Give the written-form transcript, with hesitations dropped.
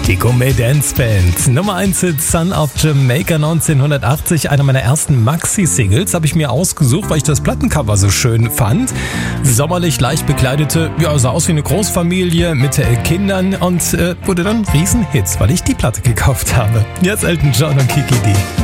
Die Gourmet Dance Band. Nummer 1 Hit Son of Jamaica 1980. Einer meiner ersten Maxi-Singles habe ich mir ausgesucht, weil ich das Plattencover so schön fand. Sommerlich leicht bekleidete, sah aus wie eine Großfamilie mit Kindern und wurde dann Riesenhits, weil ich die Platte gekauft habe. Jetzt Elton John und Kiki D.